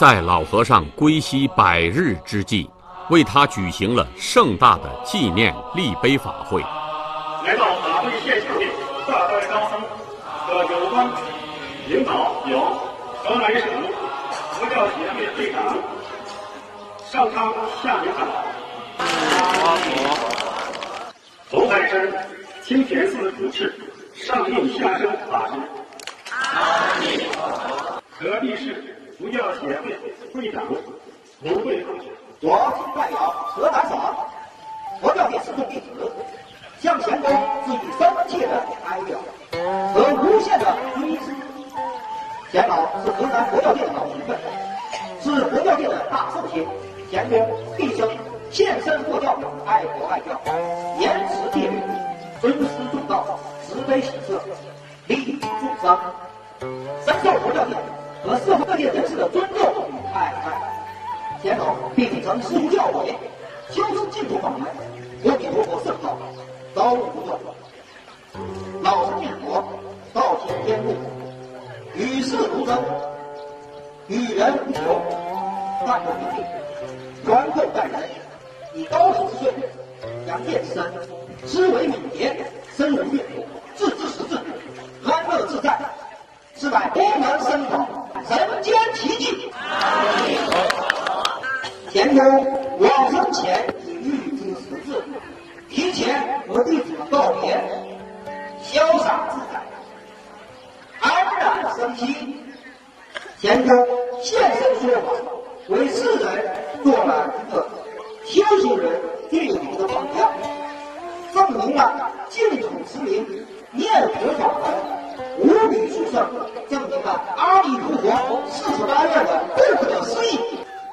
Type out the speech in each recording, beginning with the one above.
在老和尚归西100日之际，为他举行了盛大的纪念立碑法会。 来到法会现场的大代高僧和有关领导有河南省佛教协会会长上苍下明长，侯海生清田寺主持上应下生法师，河北市佛教协会会长卢贵同学， 我代表河南省佛教界四众弟子，向贤公致以深切的哀悼和无限的追思。贤老是河南佛教界的老前辈，是佛教界的大圣贤。贤公毕生献身佛教，爱国爱教，严持戒律，尊师重道，慈悲喜舍，利益众生，深受佛教界和社会各界人士的尊重与爱戴。贤老秉承师父教诲，修持净土法门，阿弥陀佛圣道，朝不断，老生念佛，道行天路，与世无争，与人无求，淡泊名利，宽厚待人，以高手之岁，扬见之身，思维敏捷，深入阅读，自知识字，安乐自在，是乃功能深广，人间奇迹。贤公往生前已预知时至，提前和弟子们告别，潇洒自在，安然生息。贤公现身说法，为世人做了一个修行人最好的榜样，证明了净土持名念佛法门无比殊胜，证明了阿弥陀佛48愿的不可思议。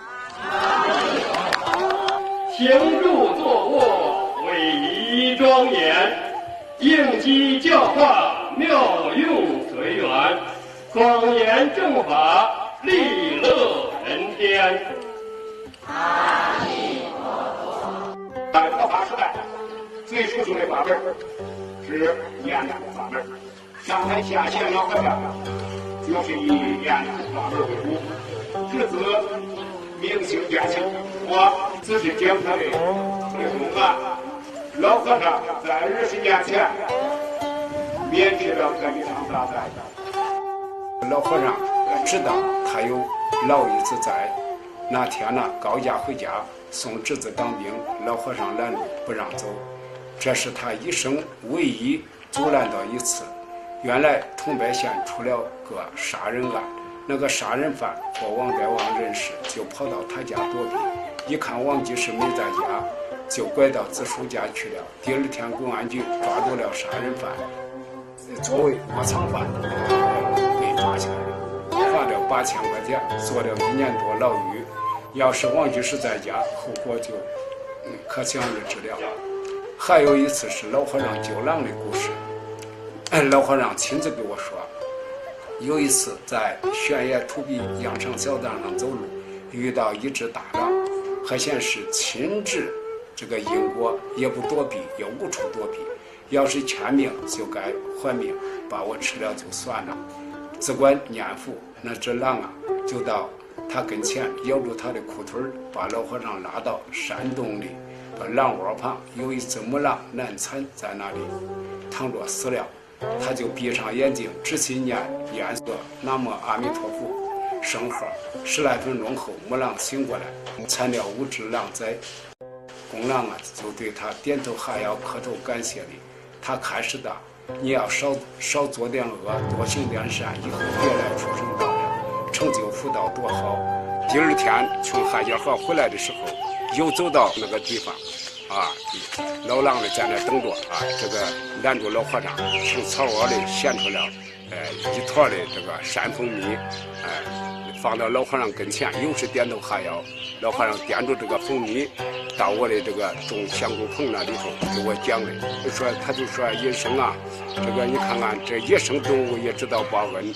行住坐卧，威仪庄严，应机教化，妙用随缘，广言正法，利乐人天。阿弥陀佛。在佛法时代，最殊胜的法门是念佛法门。上台下线老和尚就是以念佛法门为主，是指明心见性。我只是讲他的内容啊。老和尚在20年前免去了这一场大灾。 老和尚知道他有老爷子在，那天呢高家回家送侄子当兵，老和尚拦路不让走，这是他一生唯一阻拦到一次。原来桐柏县出了个杀人案，那个杀人犯和王代王认识，就跑到他家躲避，一看王居士没在家，就拐到子叔家去了。第二天公安局抓住了杀人犯，作为窝藏犯被抓起来了，罚了8000块钱，坐了1年多牢狱。要是王居士在家，后果就可想而知了。还有一次是老和尚救狼的故事，老和尚亲自给我说，有一次在悬崖土壁羊肠小道上走路，遇到一只大狼，还显示亲治这个因果，也不躲避，也无处躲避，要是欠命就该还命，把我吃了就算了。只管念佛，那只狼啊就到他跟前，咬住他的裤腿，把老和尚拉到山洞里，把狼窝旁有一只母狼难产在那里躺着死了。他就闭上眼睛，仔细念念诵南无阿弥陀佛圣号，10来分钟后，母狼醒过来，产了5只狼崽。公狼啊就对他点头哈腰，磕头感谢礼。他开始的，你要少做点恶，多行点善，以后别来畜生道了，成就福道多好。第二天从汉家河回来的时候，又走到那个地方啊，老狼呢在那等着啊，这个拦住老和尚，从草窝里衔出了一坨的这个山蜂蜜，放到老和尚跟前，又是点头哈腰。老和尚掂住这个蜂蜜，到我的这个种香菇棚那里头给我讲的，他就说野生啊，这个你看看这野生动物也知道报恩。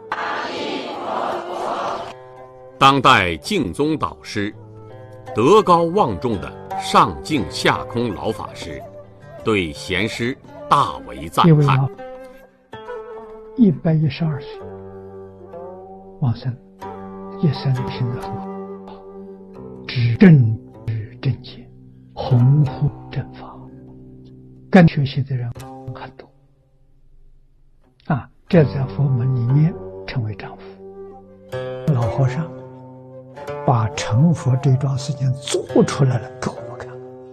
当代净宗导师，德高望重的上净下空老法师，对贤师大为赞叹。 112岁往生， 一生品德很好，知正知正见，弘护正法，跟学习的人很多啊，这在佛门里面称为丈夫。老和尚把成佛这桩事情做出来了给我们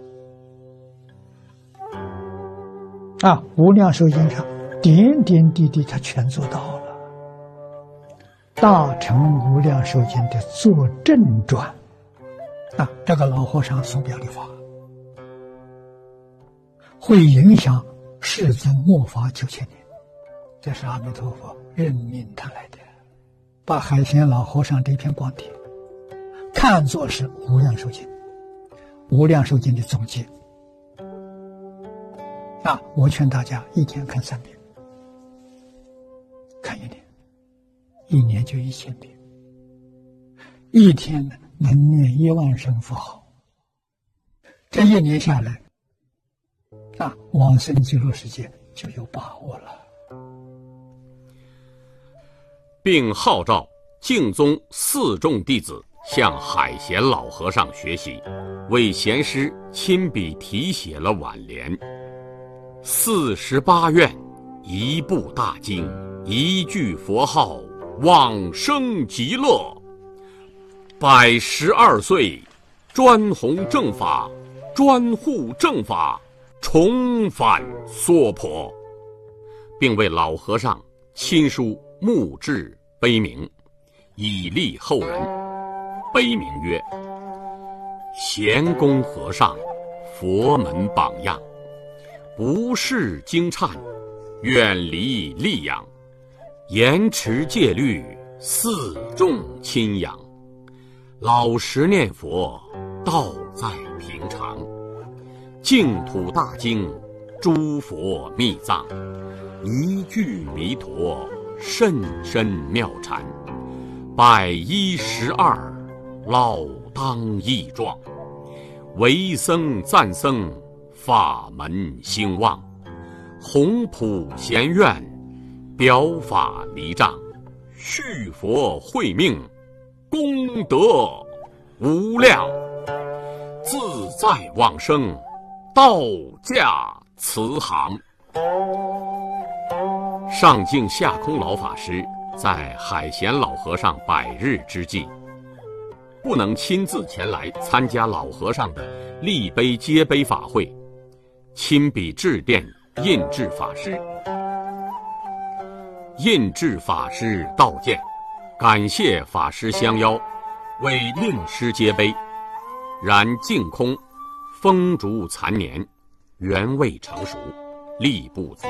看啊，无量寿经上点点滴滴他全做到了。大乘无量寿经的作证传啊，这个老和尚所表的法会影响世尊末法9000年，这是阿弥陀佛任命他来的，把海贤老和尚这篇光碟看作是无量寿经，无量寿经的总结啊！我劝大家一天看3遍，看1年，1年就1000遍，一天能念1万声佛号，这1年下来啊，往生极乐世界就有把握了。 并号召净宗4众弟子向海贤老和尚学习，为贤师亲笔题写了挽联：48愿，一部大经，一句佛号，往生极乐。112岁，专弘正法，专护正法，重返娑婆，并为老和尚亲书墓志碑铭，以利后人。碑铭曰：贤公和尚，佛门榜样，不识经忏，远离戾养，严持戒律，4众亲养，老实念佛，道在平常，净土大经，诸佛密藏，一句弥陀，甚深妙禅，112老当益壮，为僧赞僧，法门兴旺，弘普贤愿，表法离障，续佛慧命，功德无量，自在往生，道驾慈航。上净下空老法师在海贤老和尚100日之际，不能亲自前来参加老和尚的立碑接碑法会，亲笔致电印制法师。印制法师道见，感谢法师相邀，为令师接碑，然净空风烛残年，原未成熟，力不足。